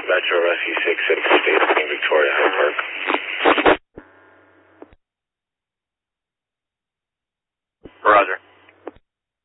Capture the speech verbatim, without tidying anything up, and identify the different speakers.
Speaker 1: Metro S E six, City State, King Victoria, Hyde Park.
Speaker 2: Roger.